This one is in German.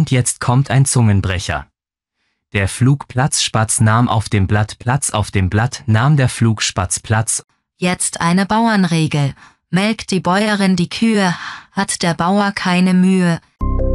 Und jetzt kommt ein Zungenbrecher. Der Flugplatzspatz nahm auf dem Blatt Platz, auf dem Blatt nahm der Flugspatz Platz. Jetzt eine Bauernregel. Melkt die Bäuerin die Kühe, hat der Bauer keine Mühe.